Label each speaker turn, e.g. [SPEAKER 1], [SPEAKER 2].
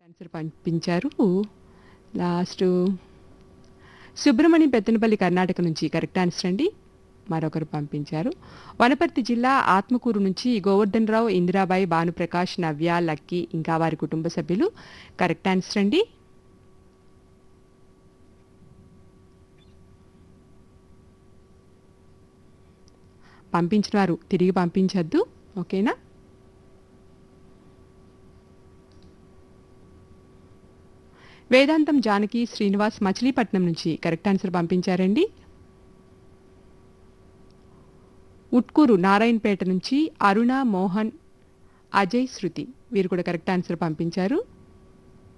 [SPEAKER 1] Answer పంపించారు. Last Subrahmanyam Pettanapalli Karnataka నుంచి correct answer అండి. మరొకరు పంపించారు. వనపర్తి జిల్లా ఆత్మకూరు నుంచి గోవర్ధన్ రావు, ఇందిరాబాయి, భానుప్రకాష్, నవ్య, లక్కీ ఇంకా వారి కుటుంబ సభ్యులు కరెక్ట్ ఆన్సర్ అండి. పంపించిన వారు తిరిగి పంపించద్దు, ఓకేనా? వేదాంతం జానకి శ్రీనివాస్ మచిలీపట్నం నుంచి కరెక్ట్ ఆన్సర్ పంపించారండి. ఉట్కూరు నారాయణపేట నుంచి అరుణ, మోహన్, అజయ్, శృతి వీరు కూడా కరెక్ట్ ఆన్సర్ పంపించారు.